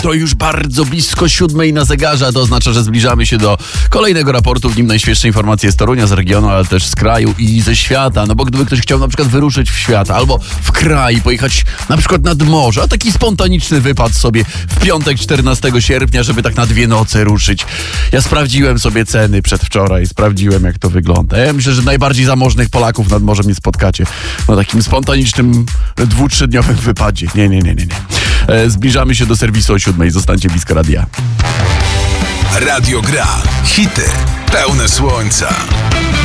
To już bardzo blisko 7 na zegarze, a to oznacza, że zbliżamy się do kolejnego raportu. W nim najświeższe informacje z Torunia, z regionu, ale też z kraju i ze świata. No bo gdyby ktoś chciał na przykład wyruszyć w świat albo w kraj, pojechać na przykład nad morze, a taki spontaniczny wypad sobie w piątek 14 sierpnia, żeby tak na 2 noce ruszyć. Ja sprawdziłem sobie ceny przedwczoraj, sprawdziłem jak to wygląda. Ja myślę, że najbardziej zamożnych Polaków nad morzem nie spotkacie na takim spontanicznym 2-3-dniowym wypadzie. Nie. Zbliżamy się do serwisu o 7. Zostańcie blisko radia. Radio Gra. Hity pełne słońca.